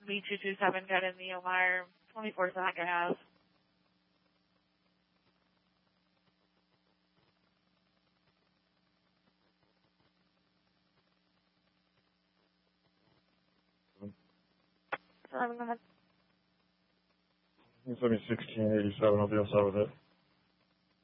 B227 got in the Omire 24-second gas. It's 1687. I'll be outside with it.